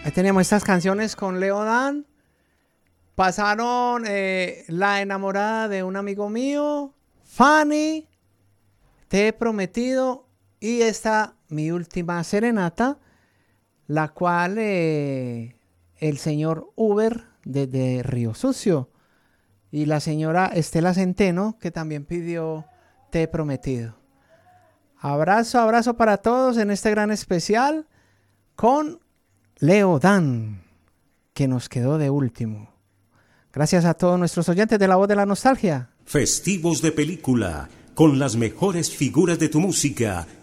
Ahí teníamos estas canciones con Leo Dan. Pasaron La enamorada de un amigo mío, Fanny, Te he prometido y esta Mi última serenata, la cual el señor Uber desde Río Sucio y la señora Estela Centeno, que también pidió Te he prometido. Abrazo, abrazo para todos en este gran especial con Leo Dan, que nos quedó de último. Gracias a todos nuestros oyentes de La Voz de la Nostalgia. Festivos de película, con las mejores figuras de tu música